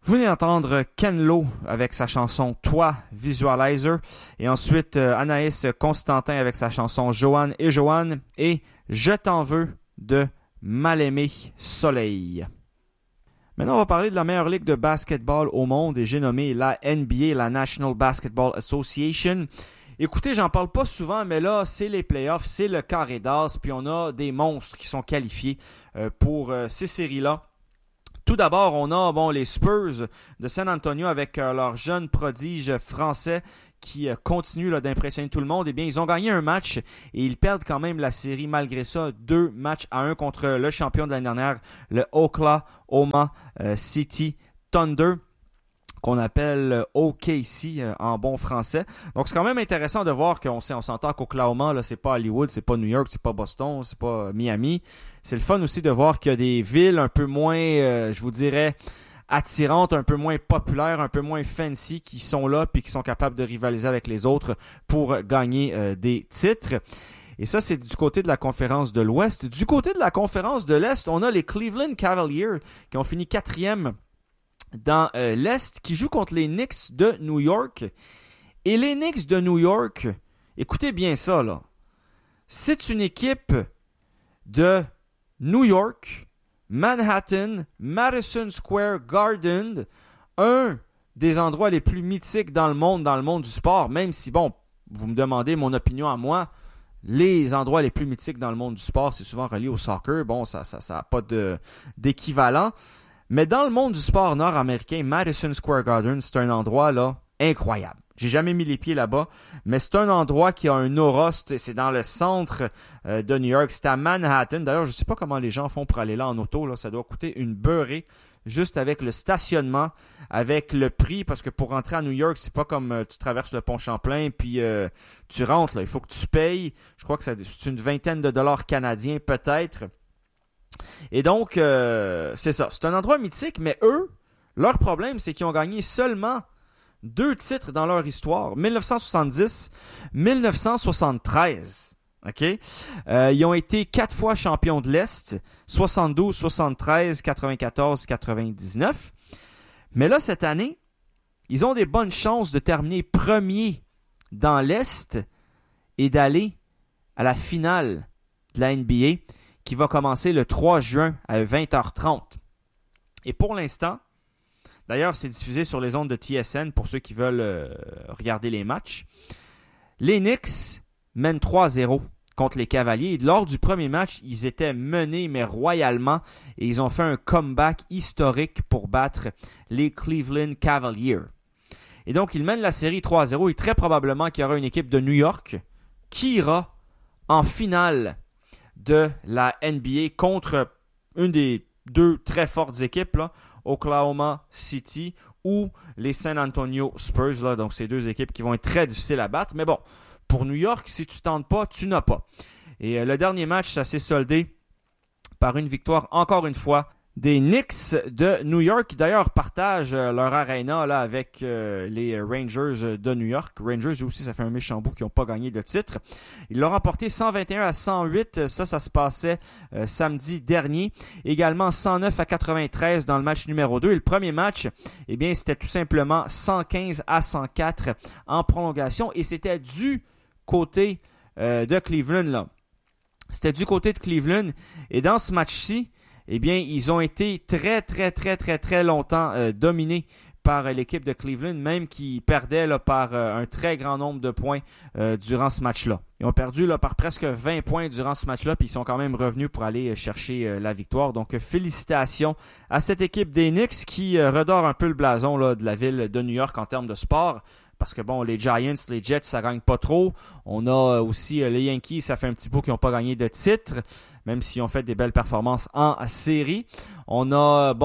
Vous venez d'entendre Ken Lo avec sa chanson « Toi, Visualizer » et ensuite Anaïs Constantin avec sa chanson « Joanne et Joanne » et « Je t'en veux » de Mal-Aimé Soleil. Maintenant, on va parler de la meilleure ligue de basketball au monde et j'ai nommé la NBA, la National Basketball Association. Écoutez, j'en parle pas souvent, mais là, c'est les playoffs, c'est le carré d'as, puis on a des monstres qui sont qualifiés pour ces séries-là. Tout d'abord, on a les Spurs de San Antonio avec leur jeune prodige français qui continue d'impressionner tout le monde. Eh bien, ils ont gagné un match et ils perdent quand même la série malgré ça. 2-1 contre le champion de l'année dernière, le Oklahoma City Thunder, qu'on appelle OKC en bon français. Donc, c'est quand même intéressant de voir qu'on s'entend qu'Oklahoma, là, c'est pas Hollywood, c'est pas New York, c'est pas Boston, c'est pas Miami. C'est le fun aussi de voir qu'il y a des villes un peu moins, je vous dirais, attirantes, un peu moins populaires, un peu moins fancy qui sont là puis qui sont capables de rivaliser avec les autres pour gagner des titres. Et ça, c'est du côté de la conférence de l'Ouest. Du côté de la conférence de l'Est, on a les Cleveland Cavaliers qui ont fini 4e dans l'Est, qui jouent contre les Knicks de New York. Et les Knicks de New York, écoutez bien ça, là. C'est une équipe de New York, Manhattan, Madison Square Garden, un des endroits les plus mythiques dans le monde du sport, même si, vous me demandez mon opinion à moi, les endroits les plus mythiques dans le monde du sport, c'est souvent relié au soccer. Ça n'a pas d'équivalent. Mais dans le monde du sport nord-américain, Madison Square Garden, c'est un endroit là incroyable. J'ai jamais mis les pieds là-bas, mais c'est un endroit qui a un aura. C'est dans le centre de New York. C'est à Manhattan. D'ailleurs, je sais pas comment les gens font pour aller là en auto. Là, ça doit coûter une beurrée juste avec le stationnement, avec le prix, parce que pour rentrer à New York, c'est pas comme tu traverses le pont Champlain puis tu rentres là. Il faut que tu payes. Je crois que c'est une vingtaine de dollars canadiens peut-être. Et donc, c'est ça. C'est un endroit mythique, mais eux, leur problème, c'est qu'ils ont gagné seulement 2 titres dans leur histoire. 1970, 1973. OK? Ils ont été 4 fois champions de l'Est. 72, 73, 94, 99. Mais là, cette année, ils ont des bonnes chances de terminer premier dans l'Est et d'aller à la finale de la NBA, qui va commencer le 3 juin à 20h30. Et pour l'instant, d'ailleurs, c'est diffusé sur les ondes de TSN pour ceux qui veulent regarder les matchs. Les Knicks mènent 3-0 contre les Cavaliers. Et lors du premier match, ils étaient menés, mais royalement. Et ils ont fait un comeback historique pour battre les Cleveland Cavaliers. Et donc, ils mènent la série 3-0. Et très probablement qu'il y aura une équipe de New York qui ira en finale de la NBA contre une des 2 très fortes équipes, là, Oklahoma City ou les San Antonio Spurs. Là, donc, c'est 2 équipes qui vont être très difficiles à battre. Mais bon, pour New York, si tu tentes pas, tu n'as pas. Et le dernier match, ça s'est soldé par une victoire, encore une fois, des Knicks de New York, qui d'ailleurs partagent leur arena là, avec les Rangers de New York. Rangers aussi, ça fait un méchant bout qui n'ont pas gagné de titre. Ils l'ont remporté 121-108, ça se passait samedi dernier. Également 109-93 dans le match numéro 2. Et le premier match, eh bien, c'était tout simplement 115-104 en prolongation. Et c'était du côté de Cleveland, là. C'était du côté de Cleveland. Et dans ce match-ci, eh bien, ils ont été très longtemps dominés par l'équipe de Cleveland, même qui perdait là, par un très grand nombre de points durant ce match-là. Ils ont perdu là, par presque 20 points durant ce match-là, puis ils sont quand même revenus pour aller chercher la victoire. Donc, félicitations à cette équipe des Knicks qui redore un peu le blason là, de la ville de New York en termes de sport. Parce que les Giants, les Jets, ça gagne pas trop. On a aussi les Yankees, ça fait un petit bout qu'ils n'ont pas gagné de titre, même s'ils ont fait des belles performances en série. On a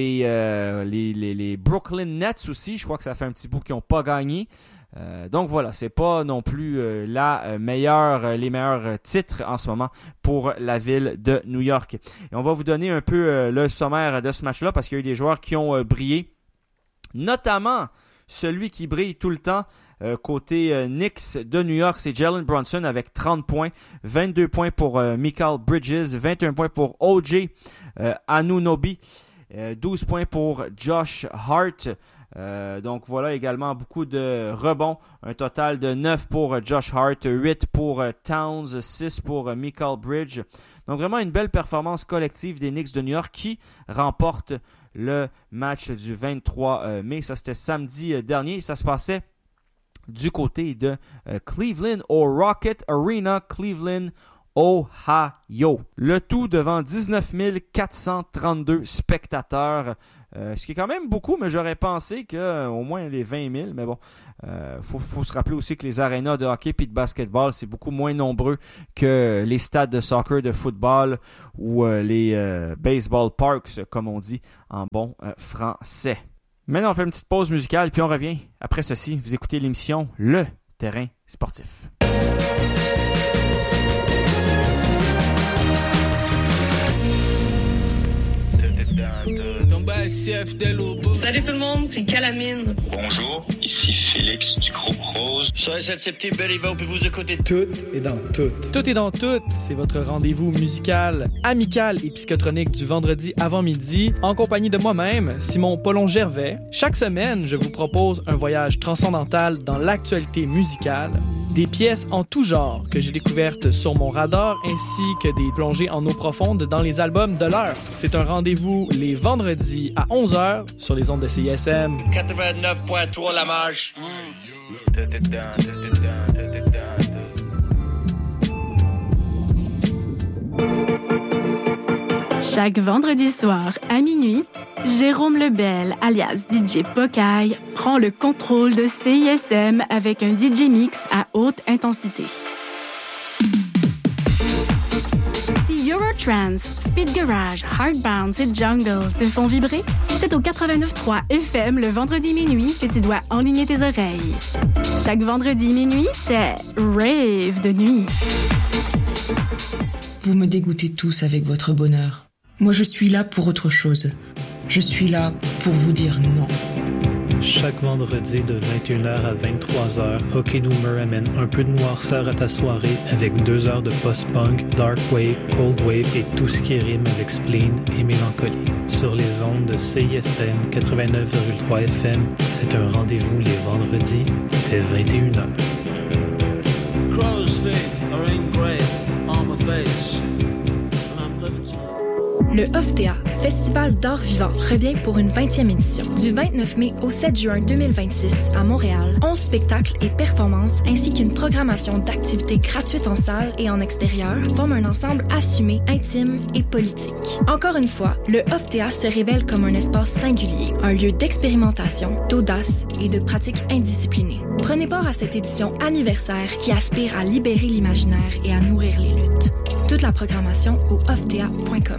les Brooklyn Nets aussi, je crois que ça fait un petit bout qu'ils n'ont pas gagné. Donc voilà, c'est pas non plus les meilleurs titres en ce moment pour la ville de New York. Et on va vous donner un peu le sommaire de ce match-là parce qu'il y a eu des joueurs qui ont brillé, notamment celui qui brille tout le temps côté Knicks de New York, c'est Jalen Brunson avec 30 points, 22 points pour Mikal Bridges, 21 points pour OJ Anunoby. 12 points pour Josh Hart. Donc voilà également beaucoup de rebonds. Un total de 9 pour Josh Hart, 8 pour Towns, 6 pour Mikal Bridge. Donc vraiment une belle performance collective des Knicks de New York qui remportent le match du 23 mai. Ça c'était samedi dernier. Ça se passait du côté de Cleveland au Rocket Arena, Cleveland, Ohio. Le tout devant 19 432 spectateurs. Ce qui est quand même beaucoup, mais j'aurais pensé qu'au moins les 20 000. Mais bon, faut se rappeler aussi que les arénas de hockey et de basketball, c'est beaucoup moins nombreux que les stades de soccer, de football ou les baseball parks, comme on dit en bon français. Maintenant, on fait une petite pause musicale, puis on revient. Après ceci, vous écoutez l'émission Le Terrain Sportif. Salut tout le monde, c'est Calamine. Bonjour, ici Félix du groupe Rose. Sur SNCP, Beliveau, puis vous écoutez Tout est dans tout. Tout est dans tout. C'est votre rendez-vous musical, amical et psychotronique du vendredi avant midi, en compagnie de moi-même, Simon Paulon-Gervais. Chaque semaine, je vous propose un voyage transcendantal dans l'actualité musicale, des pièces en tout genre que j'ai découvertes sur mon radar, ainsi que des plongées en eau profonde dans les albums de l'heure. C'est un rendez-vous les vendredis à 11h sur les ondes de CISM. 89.3 La Marge. Chaque vendredi soir à minuit, Jérôme Lebel, alias DJ Pocaille, prend le contrôle de CISM avec un DJ mix à haute intensité. Si Eurotrance, Speed Garage, Hardbound et Jungle te font vibrer, c'est au 89.3 FM le vendredi minuit que tu dois enligner tes oreilles. Chaque vendredi minuit, c'est Rave de nuit. Vous me dégoûtez tous avec votre bonheur. Moi, je suis là pour autre chose. Je suis là pour vous dire non. Chaque vendredi de 21h à 23h, Hockey Doomer amène un peu de noirceur à ta soirée avec 2 heures de post-punk, dark wave, cold wave et tout ce qui rime avec spleen et mélancolie. Sur les ondes de CISM 89,3 FM, c'est un rendez-vous les vendredis dès 21h. Crow's feet are engraved on my face. Le OFTEA, Festival d'art vivant, revient pour une 20e édition. Du 29 mai au 7 juin 2026 à Montréal, 11 spectacles et performances ainsi qu'une programmation d'activités gratuites en salle et en extérieur forment un ensemble assumé, intime et politique. Encore une fois, le OFTEA se révèle comme un espace singulier, un lieu d'expérimentation, d'audace et de pratiques indisciplinées. Prenez part à cette édition anniversaire qui aspire à libérer l'imaginaire et à nourrir les luttes. Toute la programmation au oftea.com.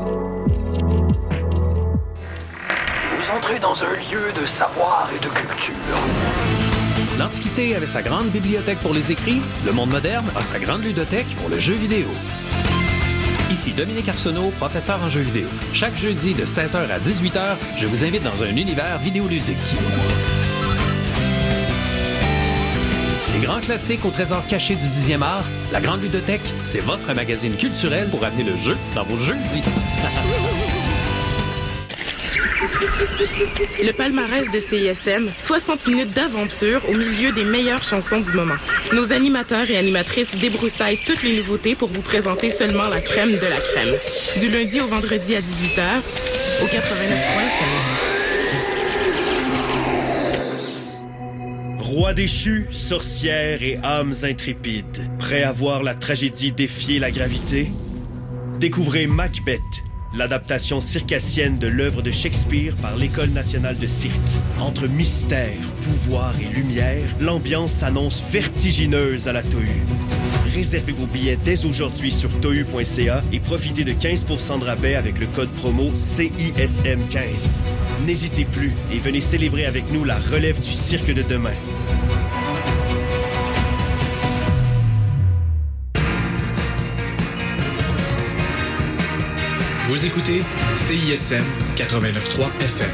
Vous entrez dans un lieu de savoir et de culture. L'Antiquité avait sa grande bibliothèque pour les écrits, le monde moderne a sa grande ludothèque pour le jeu vidéo. Ici Dominique Arsenault, professeur en jeux vidéo. Chaque jeudi de 16h à 18h, je vous invite dans un univers vidéoludique. Des grands classiques au trésor caché du 10e art, la Grande Ludothèque, c'est votre magazine culturel pour amener le jeu dans vos jeudis. Le palmarès de CISM, 60 minutes d'aventure au milieu des meilleures chansons du moment. Nos animateurs et animatrices débroussaillent toutes les nouveautés pour vous présenter seulement la crème de la crème. Du lundi au vendredi à 18h, au 89.3 FM. Rois déchus, sorcières et âmes intrépides, prêts à voir la tragédie défier la gravité? Découvrez Macbeth, l'adaptation circassienne de l'œuvre de Shakespeare par l'École nationale de cirque. Entre mystère, pouvoir et lumière, l'ambiance s'annonce vertigineuse à la Tohu. Réservez vos billets dès aujourd'hui sur tohu.ca et profitez de 15% de rabais avec le code promo CISM15. N'hésitez plus et venez célébrer avec nous la relève du cirque de demain. Vous écoutez CISM 89.3 FM.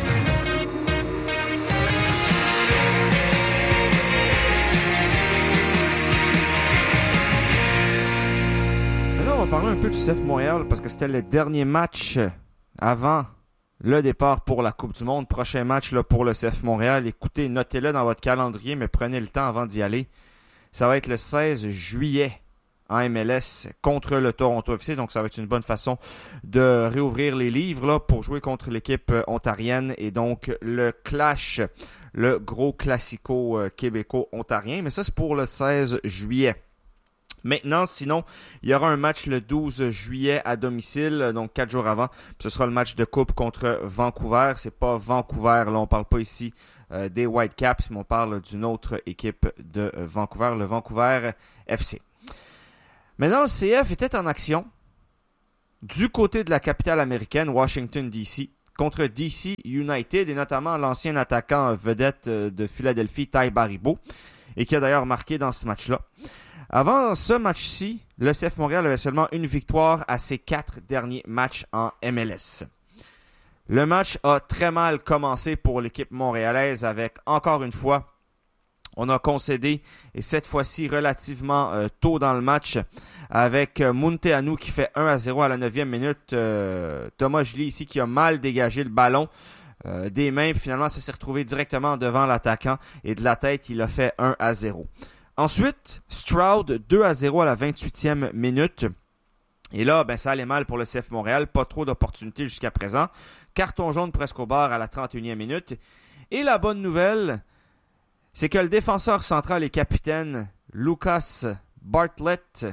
Maintenant, on va parler un peu du CF Montréal parce que c'était le dernier match avant le départ pour la Coupe du Monde. Prochain match là, pour le CF Montréal. Écoutez, notez-le dans votre calendrier, mais prenez le temps avant d'y aller. Ça va être le 16 juillet en MLS contre le Toronto FC. Donc, ça va être une bonne façon de réouvrir les livres là, pour jouer contre l'équipe ontarienne. Et donc, le clash, le gros classico québéco-ontarien. Mais ça, c'est pour le 16 juillet. Maintenant, sinon, il y aura un match le 12 juillet à domicile, donc 4 jours avant. Ce sera le match de coupe contre Vancouver. C'est pas Vancouver, là, on parle pas ici des Whitecaps, mais on parle d'une autre équipe de Vancouver, le Vancouver FC. Maintenant, le CF était en action du côté de la capitale américaine, Washington, D.C., contre D.C. United, et notamment l'ancien attaquant vedette de Philadelphie, Ty Baribeau, et qui a d'ailleurs marqué dans ce match-là. Avant ce match-ci, le CF Montréal avait seulement une victoire à ses 4 derniers matchs en MLS. Le match a très mal commencé pour l'équipe montréalaise avec, encore une fois, on a concédé, et cette fois-ci relativement tôt dans le match, avec Munteanu qui fait 1-0 à la 9e minute. Thomas Gilly ici qui a mal dégagé le ballon des mains, puis finalement ça s'est retrouvé directement devant l'attaquant, et de la tête, il a fait 1-0. Ensuite, Stroud, 2-0 à la 28e minute. Et là, ça allait mal pour le CF Montréal. Pas trop d'opportunités jusqu'à présent. Carton jaune presque au bar à la 31e minute. Et la bonne nouvelle, c'est que le défenseur central et capitaine, Lucas Bartlett,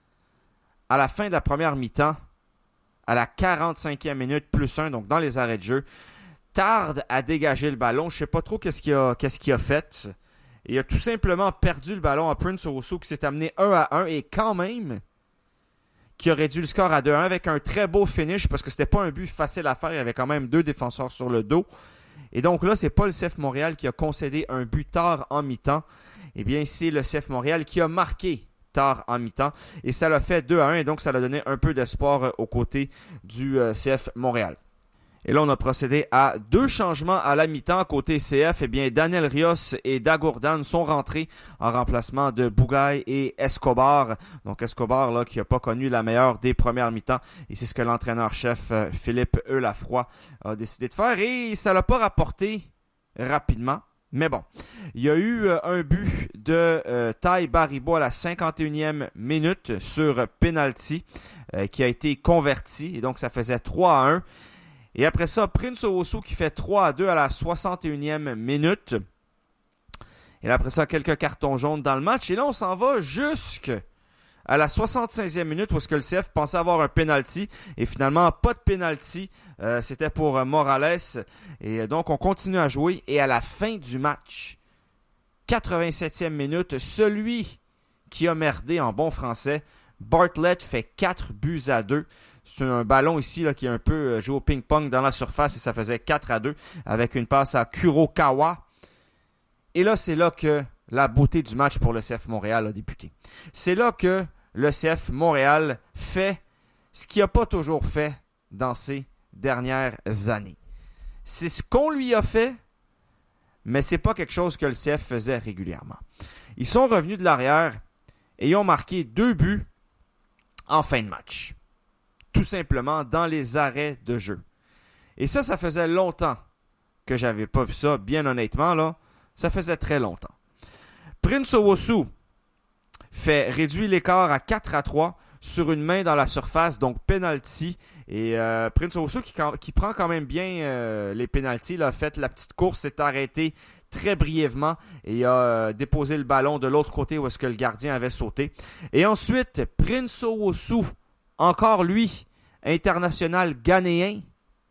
à la fin de la première mi-temps, à la 45e minute plus 1, donc dans les arrêts de jeu, tarde à dégager le ballon. Je ne sais pas trop qu'est-ce qu'il a fait. Il a tout simplement perdu le ballon à Prince Owusu qui s'est amené 1-1 et quand même qui a réduit le score à 2-1 avec un très beau finish parce que c'était pas un but facile à faire. Il y avait quand même 2 défenseurs sur le dos. Et donc là, c'est pas le CF Montréal qui a concédé un but tard en mi-temps. Eh bien, c'est le CF Montréal qui a marqué tard en mi-temps. Et ça l'a fait 2-1 et donc ça l'a donné un peu d'espoir aux côtés du CF Montréal. Et là, on a procédé à 2 changements à la mi-temps. Côté CF, eh bien, Daniel Rios et Dagourdan sont rentrés en remplacement de Bougaï et Escobar. Donc, Escobar, là, qui n'a pas connu la meilleure des premières mi-temps. Et c'est ce que l'entraîneur-chef Philippe Eulafroy a décidé de faire. Et ça ne l'a pas rapporté rapidement. Mais bon, il y a eu un but de Ty Baribeau à la 51e minute sur penalty qui a été converti. Et donc, ça faisait 3-1. Et après ça, Prince Owusu qui fait 3-2 à la 61e minute. Et là, après ça, quelques cartons jaunes dans le match. Et là, on s'en va jusqu'à la 65e minute où est-ce que le CF pensait avoir un penalty. Et finalement, pas de penalty. C'était pour Morales. Et donc, on continue à jouer. Et à la fin du match, 87e minute, celui qui a merdé en bon français, Bartlett fait 4-2. C'est un ballon ici là, qui est un peu joué au ping-pong dans la surface et ça faisait 4-2 avec une passe à Kurokawa. Et là, c'est là que la beauté du match pour le CF Montréal a débuté. C'est là que le CF Montréal fait ce qu'il n'a pas toujours fait dans ces dernières années. C'est ce qu'on lui a fait, mais c'est pas quelque chose que le CF faisait régulièrement. Ils sont revenus de l'arrière et ils ont marqué 2 buts en fin de match. Tout simplement dans les arrêts de jeu. Et ça faisait longtemps que j'avais pas vu ça, bien honnêtement, là. Ça faisait très longtemps. Prince Owusu fait réduire l'écart à 4-3 sur une main dans la surface, donc penalty. Et Prince Owusu qui prend quand même bien les penalties, là, a fait la petite course, s'est arrêté très brièvement et a déposé le ballon de l'autre côté où est-ce que le gardien avait sauté. Et ensuite, Prince Owusu, encore lui, international ghanéen,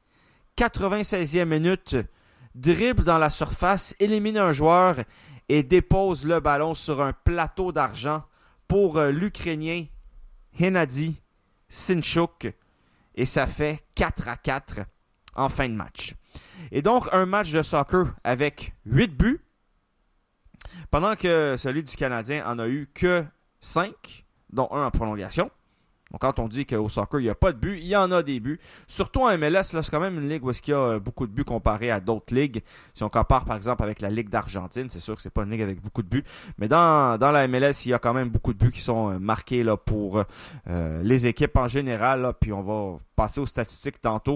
96e minute, dribble dans la surface, élimine un joueur et dépose le ballon sur un plateau d'argent pour l'Ukrainien Hennady Sinchuk. Et ça fait 4-4 en fin de match. Et donc, un match de soccer avec 8 buts, pendant que celui du Canadien en a eu que 5, dont 1 en prolongation. Donc, quand on dit qu'au soccer, il n'y a pas de but, il y en a des buts. Surtout en MLS, là, c'est quand même une ligue où il y a beaucoup de buts comparé à d'autres ligues. Si on compare, par exemple, avec la Ligue d'Argentine, c'est sûr que c'est pas une ligue avec beaucoup de buts. Mais dans la MLS, il y a quand même beaucoup de buts qui sont marqués là, pour les équipes en général. Là, puis on va passer aux statistiques tantôt.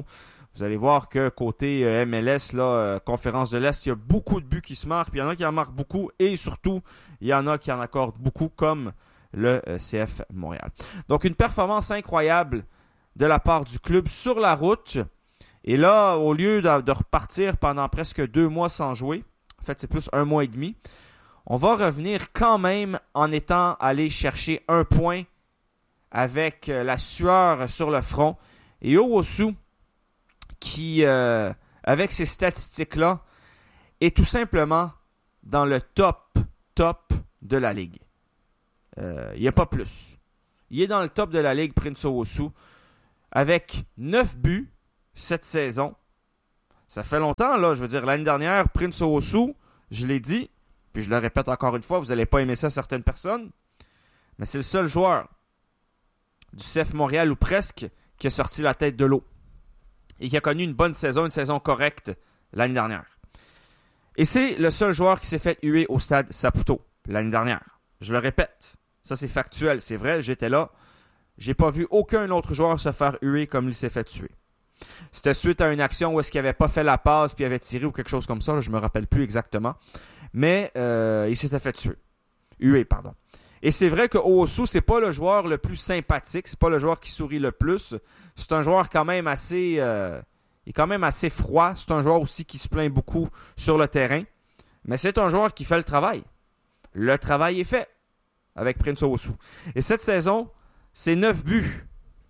Vous allez voir que côté MLS, là, Conférence de l'Est, il y a beaucoup de buts qui se marquent. Puis il y en a qui en marquent beaucoup. Et surtout, il y en a qui en accordent beaucoup, comme le CF Montréal. Donc, une performance incroyable de la part du club sur la route. Et là, au lieu de repartir pendant presque 2 mois sans jouer, en fait, c'est plus 1 mois et demi, on va revenir quand même en étant allé chercher 1 point avec la sueur sur le front. Et Owusu, qui, avec ces statistiques-là, est tout simplement dans le top de la Ligue. Il n'y a pas plus. Il est dans le top de la Ligue, Prince Owusu, avec 9 buts cette saison. Ça fait longtemps, là. Je veux dire, l'année dernière, Prince Owusu, je l'ai dit, puis je le répète encore une fois, vous n'allez pas aimer ça, certaines personnes, mais c'est le seul joueur du CF Montréal, ou presque, qui a sorti la tête de l'eau et qui a connu une bonne saison, une saison correcte l'année dernière. Et c'est le seul joueur qui s'est fait huer au stade Saputo l'année dernière. Je le répète, ça c'est factuel, c'est vrai, j'étais là. J'ai pas vu aucun autre joueur se faire huer comme il s'est fait tuer. C'était suite à une action où est-ce qu'il n'avait pas fait la passe puis il avait tiré ou quelque chose comme ça, là, je me rappelle plus exactement. Mais il s'était fait tuer. Huer, pardon. Et c'est vrai que Owusu, c'est pas le joueur le plus sympathique, c'est pas le joueur qui sourit le plus. C'est un joueur quand même assez, il est quand même assez froid. C'est un joueur aussi qui se plaint beaucoup sur le terrain. Mais c'est un joueur qui fait le travail. Le travail est fait avec Prince Owusu. Et cette saison, c'est 9 buts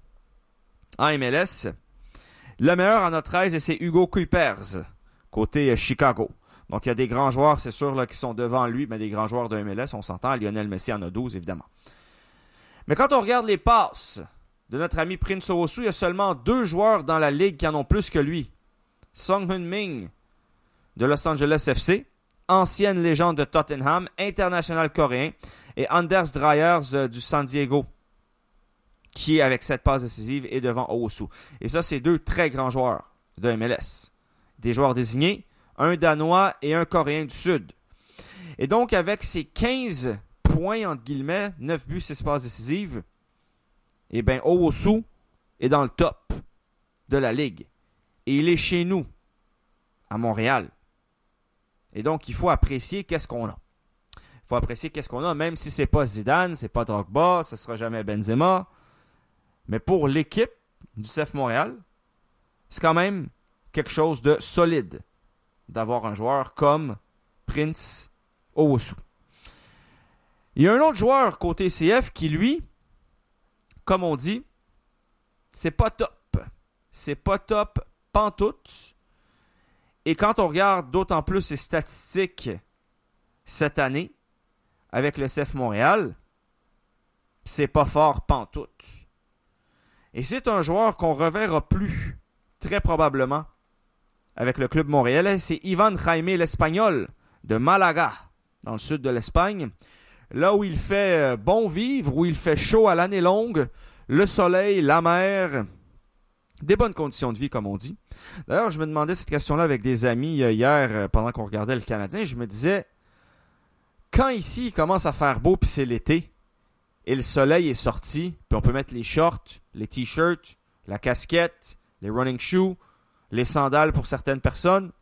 en MLS. Le meilleur en a 13 et c'est Hugo Kuipers, côté Chicago. Donc, il y a des grands joueurs, c'est sûr, là, qui sont devant lui, mais des grands joueurs de MLS, on s'entend. Lionel Messi en a 12, évidemment. Mais quand on regarde les passes de notre ami Prince Owusu, il y a seulement 2 joueurs dans la Ligue qui en ont plus que lui. Song Heung-min de Los Angeles FC, ancienne légende de Tottenham, international coréen, et Anders Dreyers du San Diego, qui, avec 7 passes décisives, est devant Owusu. Et ça, c'est 2 très grands joueurs de MLS. Des joueurs désignés, un Danois et un Coréen du Sud. Et donc, avec ces 15 points, entre guillemets, 9 buts, 6 passes décisives, eh bien, Owusu est dans le top de la Ligue. Et il est chez nous, à Montréal. Et donc, il faut apprécier qu'est-ce qu'on a. Il faut apprécier qu'est-ce qu'on a, même si c'est pas Zidane, c'est pas Drogba, ce sera jamais Benzema. Mais pour l'équipe du CF Montréal, c'est quand même quelque chose de solide d'avoir un joueur comme Prince Owusu. Il y a un autre joueur côté CF qui, lui, comme on dit, c'est pas top. C'est pas top pantoute. Et quand on regarde d'autant plus ses statistiques cette année avec le CF Montréal, c'est pas fort pantoute. Et c'est un joueur qu'on reverra plus, très probablement, avec le club montréalais. C'est Ivan Jaime l'Espagnol de Malaga, dans le sud de l'Espagne. Là où il fait bon vivre, où il fait chaud à l'année longue, le soleil, la mer, des bonnes conditions de vie, comme on dit. D'ailleurs, je me demandais cette question-là avec des amis hier, pendant qu'on regardait le Canadien. Je me disais, quand ici, il commence à faire beau, puis c'est l'été, et le soleil est sorti, puis on peut mettre les shorts, les t-shirts, la casquette, les running shoes, les sandales pour certaines personnes,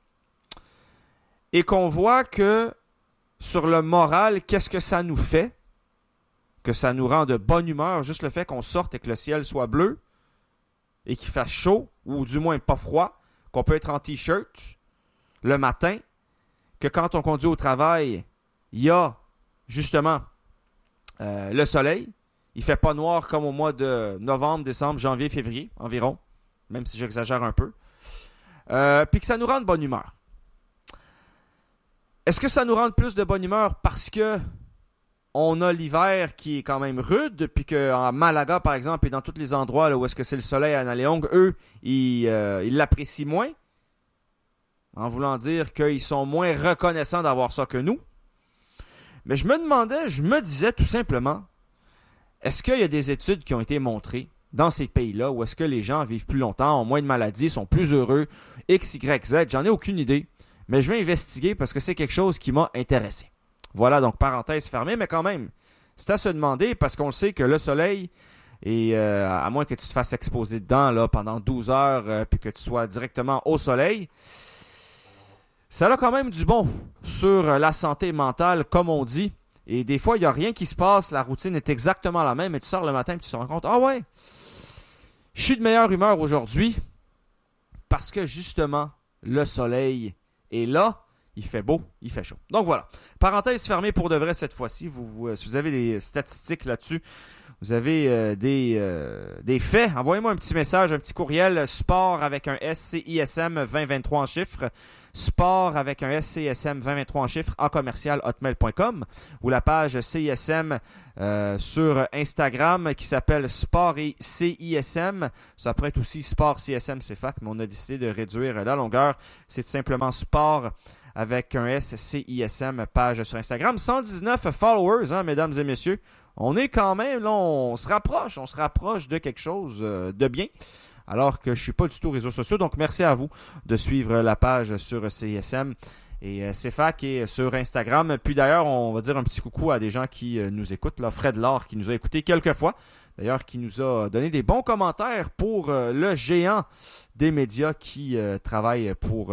et qu'on voit que sur le moral, qu'est-ce que ça nous fait? Que ça nous rend de bonne humeur, juste le fait qu'on sorte et que le ciel soit bleu, et qu'il fasse chaud, ou du moins pas froid, qu'on peut être en t-shirt le matin, que quand on conduit au travail, il y a justement le soleil. Il fait pas noir comme au mois de novembre, décembre, janvier, février environ, même si j'exagère un peu. Puis que ça nous rend de bonne humeur. Est-ce que ça nous rend plus de bonne humeur parce que on a l'hiver qui est quand même rude, puis qu'en Malaga, par exemple, et dans tous les endroits là, où est-ce que c'est le soleil à l'année longue, eux, ils l'apprécient moins, en voulant dire qu'ils sont moins reconnaissants d'avoir ça que nous. Mais je me disais tout simplement, est-ce qu'il y a des études qui ont été montrées dans ces pays-là où est-ce que les gens vivent plus longtemps, ont moins de maladies, sont plus heureux, X, Y, Z, j'en ai aucune idée, mais je vais investiguer parce que c'est quelque chose qui m'a intéressé. Voilà, donc parenthèse fermée, mais quand même, c'est à se demander parce qu'on sait que le soleil, Et à moins que tu te fasses exposer dedans là, pendant 12 heures puis que tu sois directement au soleil, ça a quand même du bon sur la santé mentale, comme on dit. Et des fois, il n'y a rien qui se passe, la routine est exactement la même, et tu sors le matin et tu te rends compte, ah ouais, je suis de meilleure humeur aujourd'hui parce que justement, le soleil est là, il fait beau, il fait chaud. Donc voilà, parenthèse fermée pour de vrai cette fois-ci. Si vous avez des statistiques là-dessus, vous avez des faits, envoyez-moi un petit message, un petit courriel, sport avec un SCISM 2023 en chiffres, sport avec un SCISM 2023 en chiffres en commercial hotmail.com ou la page CISM sur Instagram qui s'appelle Sport et CISM. Ça pourrait être aussi Sport CISM CFAC, mais on a décidé de réduire la longueur. C'est tout simplement sport avec un SCISM page sur Instagram. 119 followers, hein, mesdames et messieurs. On est quand même, là, on se rapproche de quelque chose de bien, alors que je ne suis pas du tout réseaux sociaux. Donc, merci à vous de suivre la page sur CISM et CFAC et sur Instagram. Puis d'ailleurs, on va dire un petit coucou à des gens qui nous écoutent. Là, Fred Laure qui nous a écoutés quelques fois, d'ailleurs qui nous a donné des bons commentaires pour le géant des médias qui travaille pour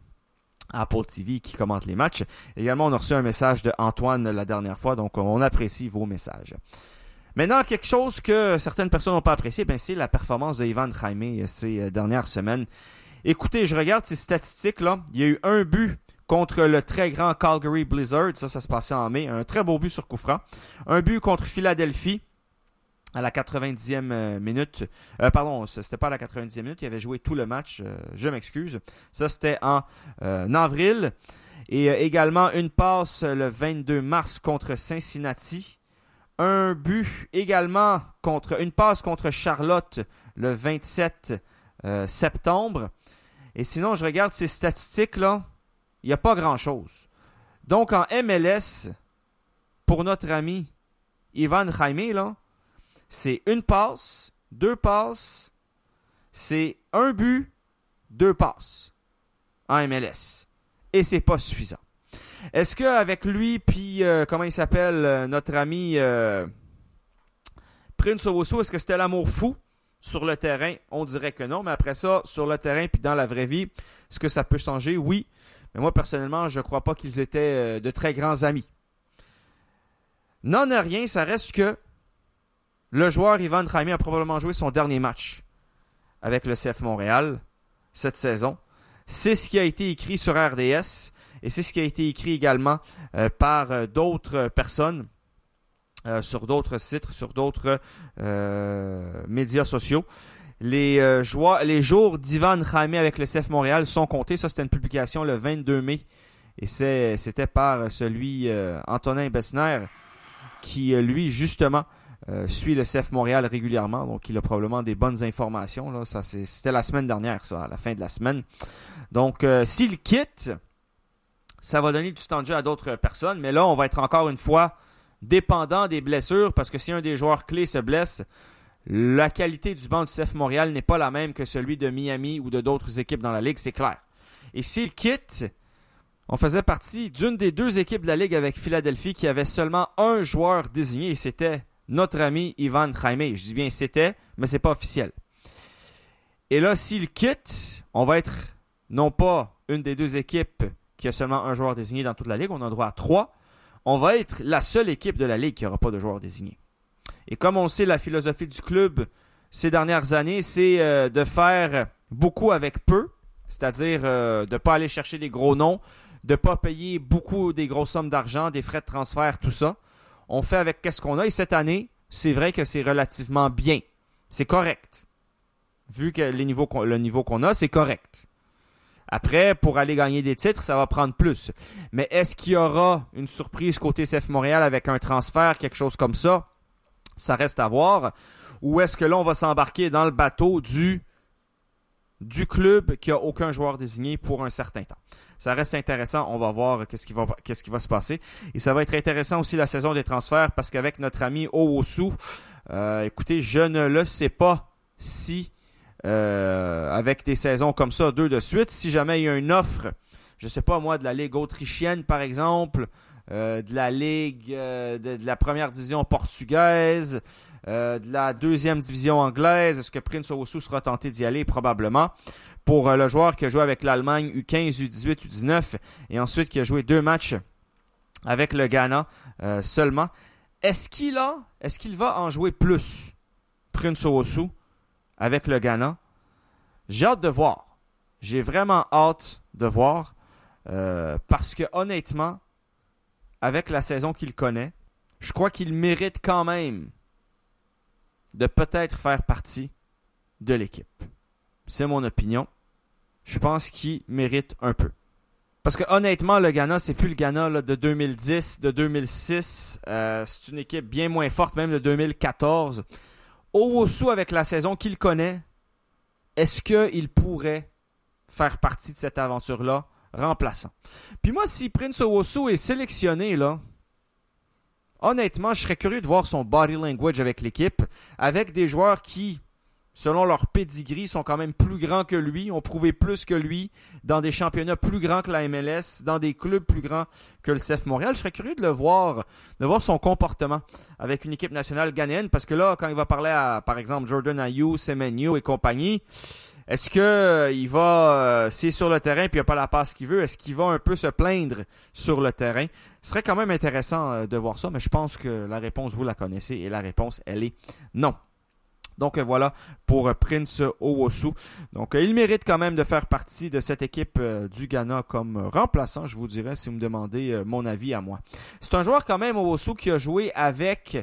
Apple TV qui commente les matchs. Également, on a reçu un message de Antoine la dernière fois, donc on apprécie vos messages. Maintenant, quelque chose que certaines personnes n'ont pas apprécié, c'est la performance de Ivan Jaime ces dernières semaines. Écoutez, je regarde ces statistiques-là. Il y a eu un but contre le très grand Calgary Blizzard, ça se passait en mai, un très beau but sur coup franc. Un but contre Philadelphie à la 90e minute. C'était pas à la 90e minute, il avait joué tout le match, je m'excuse. Ça, c'était en avril. Et également une passe le 22 mars contre Cincinnati. Un but également une passe contre Charlotte le 27 septembre. Et sinon, je regarde ces statistiques-là, il n'y a pas grand-chose. Donc, en MLS, pour notre ami Ivan Jaime, là, c'est une passe, 2 passes, c'est un but, 2 passes en MLS. Et c'est pas suffisant. Est-ce qu'avec lui, puis comment il s'appelle, notre ami Prince Owusu, est-ce que c'était l'amour fou sur le terrain? On dirait que non, mais après ça, sur le terrain puis dans la vraie vie, est-ce que ça peut changer? Oui. Mais moi, personnellement, je ne crois pas qu'ils étaient de très grands amis. N'en est rien, ça reste que le joueur Ivan Jaime a probablement joué son dernier match avec le CF Montréal cette saison. C'est ce qui a été écrit sur RDS et c'est ce qui a été écrit également par d'autres personnes sur d'autres sites, sur d'autres médias sociaux. Les jours d'Ivan Jaime avec le CF Montréal sont comptés. Ça, c'était une publication le 22 mai et c'était par celui Antonin Bessner qui, lui, justement, suit le CF Montréal régulièrement, donc il a probablement des bonnes informations. Là. Ça, c'était la semaine dernière, ça, à la fin de la semaine. Donc, s'il quitte, ça va donner du temps de jeu à d'autres personnes, mais là, on va être encore une fois dépendant des blessures, parce que si un des joueurs clés se blesse, la qualité du banc du CF Montréal n'est pas la même que celui de Miami ou de d'autres équipes dans la Ligue, c'est clair. Et s'il quitte, on faisait partie d'une des 2 équipes de la Ligue avec Philadelphie qui avait seulement un joueur désigné, et c'était notre ami Ivan Jaime. Je dis bien c'était, mais c'est pas officiel. Et là, s'il quitte, on va être non pas une des 2 équipes qui a seulement un joueur désigné dans toute la Ligue, on a droit à 3. On va être la seule équipe de la Ligue qui n'aura pas de joueur désigné. Et comme on sait, la philosophie du club ces dernières années, c'est de faire beaucoup avec peu, c'est-à-dire de ne pas aller chercher des gros noms, de ne pas payer beaucoup des grosses sommes d'argent, des frais de transfert, tout ça. On fait avec qu'est-ce qu'on a. Et cette année, c'est vrai que c'est relativement bien. C'est correct. Vu que le niveau qu'on a, c'est correct. Après, pour aller gagner des titres, ça va prendre plus. Mais est-ce qu'il y aura une surprise côté CF Montréal avec un transfert, quelque chose comme ça? Ça reste à voir. Ou est-ce que là, on va s'embarquer dans le bateau du club qui n'a aucun joueur désigné pour un certain temps? Ça reste intéressant. On va voir qu'est-ce qui va se passer. Et ça va être intéressant aussi la saison des transferts parce qu'avec notre ami Owusu, écoutez, je ne le sais pas si avec des saisons comme ça, 2 de suite, si jamais il y a une offre, je ne sais pas moi, de la Ligue autrichienne par exemple, de la Ligue de la première division portugaise, de la deuxième division anglaise. Est-ce que Prince Owusu sera tenté d'y aller? Probablement. Pour le joueur qui a joué avec l'Allemagne U15, U18, U19 et ensuite qui a joué 2 matchs avec le Ghana seulement. Est-ce qu'il va en jouer plus, Prince Owusu, avec le Ghana? J'ai hâte de voir. J'ai vraiment hâte de voir parce que honnêtement, avec la saison qu'il connaît, je crois qu'il mérite quand même de peut-être faire partie de l'équipe. C'est mon opinion. Je pense qu'il mérite un peu. Parce que honnêtement, le Ghana, c'est plus le Ghana là, de 2010, de 2006. C'est une équipe bien moins forte, même de 2014. Owusu, avec la saison qu'il connaît, est-ce qu'il pourrait faire partie de cette aventure-là, remplaçant? Puis moi, si Prince Owusu est sélectionné, là, honnêtement, je serais curieux de voir son body language avec l'équipe, avec des joueurs qui, selon leur pedigree, sont quand même plus grands que lui, ont prouvé plus que lui, dans des championnats plus grands que la MLS, dans des clubs plus grands que le CF Montréal. Je serais curieux de voir son comportement avec une équipe nationale ghanéenne, parce que là, quand il va parler à, par exemple, Jordan Ayew, Semenyo et compagnie, est-ce qu'il va, s'il est sur le terrain et il n'a pas la passe qu'il veut, est-ce qu'il va un peu se plaindre sur le terrain? Ce serait quand même intéressant de voir ça, mais je pense que la réponse, vous la connaissez, et la réponse, elle est non. Donc voilà pour Prince Owusu. Donc il mérite quand même de faire partie de cette équipe du Ghana comme remplaçant, je vous dirais, si vous me demandez mon avis à moi. C'est un joueur quand même, Owusu, qui a joué avec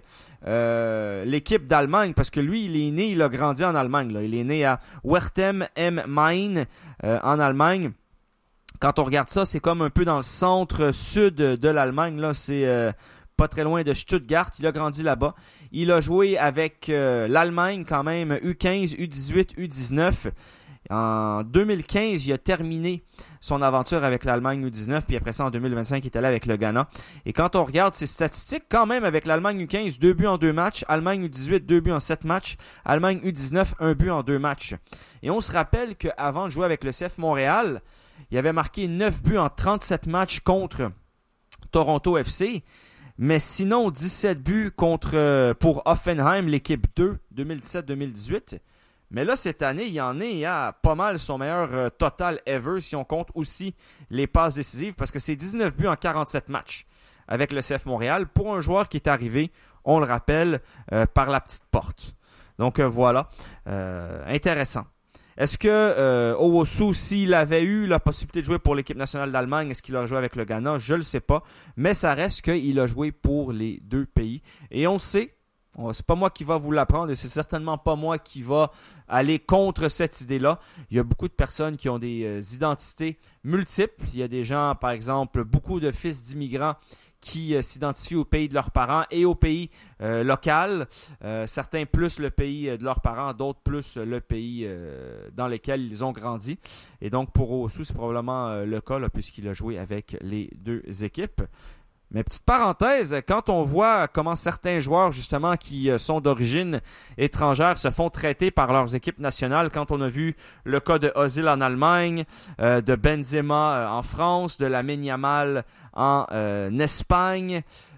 l'équipe d'Allemagne, parce que lui, il a grandi en Allemagne. Là. Il est né à Wertheim am Main en Allemagne. Quand on regarde ça, c'est comme un peu dans le centre-sud de l'Allemagne. Là, c'est pas très loin de Stuttgart. Il a grandi là-bas. Il a joué avec l'Allemagne quand même, U15, U18, U19. En 2015, il a terminé son aventure avec l'Allemagne U19, puis après ça, en 2025, il est allé avec le Ghana. Et quand on regarde ses statistiques, quand même, avec l'Allemagne U15, 2 buts en 2 matchs, Allemagne U18, 2 buts en 7 matchs, Allemagne U19, 1 but en 2 matchs. Et on se rappelle qu'avant de jouer avec le CF Montréal, il avait marqué 9 buts en 37 matchs contre Toronto FC. Mais sinon, 17 buts pour Hoffenheim, l'équipe 2, 2017-2018. Mais là, cette année, il en est à pas mal son meilleur total ever, si on compte aussi les passes décisives, parce que c'est 19 buts en 47 matchs avec le CF Montréal, pour un joueur qui est arrivé, on le rappelle, par la petite porte. Donc voilà, intéressant. Est-ce que Owusu, s'il avait eu la possibilité de jouer pour l'équipe nationale d'Allemagne, est-ce qu'il a joué avec le Ghana? Je ne le sais pas, mais ça reste qu'il a joué pour les deux pays. Et on sait, c'est pas moi qui va vous l'apprendre et c'est certainement pas moi qui va aller contre cette idée-là. Il y a beaucoup de personnes qui ont des identités multiples. Il y a des gens, par exemple, beaucoup de fils d'immigrants qui s'identifient au pays de leurs parents et au pays local. Certains plus le pays de leurs parents, d'autres plus le pays dans lequel ils ont grandi. Et donc pour Owusu, c'est probablement le cas là, puisqu'il a joué avec les deux équipes. Mais petite parenthèse, quand on voit comment certains joueurs justement qui sont d'origine étrangère se font traiter par leurs équipes nationales, quand on a vu le cas de Ozil en Allemagne, de Benzema en France, de Lamine Yamal en Espagne,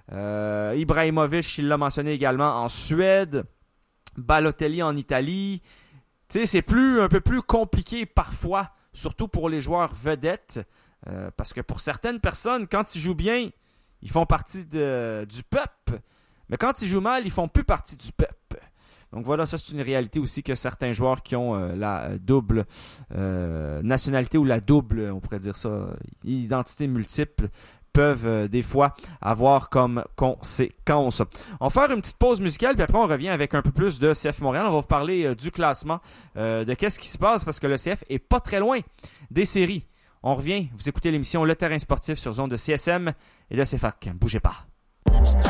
Ibrahimovic, il l'a mentionné également, en Suède, Balotelli en Italie. Tu sais, c'est un peu plus compliqué parfois, surtout pour les joueurs vedettes, parce que pour certaines personnes, quand ils jouent bien, ils font partie du peuple, mais quand ils jouent mal, ils font plus partie du peuple. Donc voilà, ça c'est une réalité aussi que certains joueurs qui ont la double nationalité ou la double, on pourrait dire ça, identité multiple, peuvent des fois avoir comme conséquence. On va faire une petite pause musicale, puis après on revient avec un peu plus de CF Montréal. On va vous parler du classement, de qu'est-ce qui se passe, parce que le CF est pas très loin des séries. On revient, vous écoutez l'émission Le Terrain Sportif sur zone de CSM et de CFAC. Bougez pas.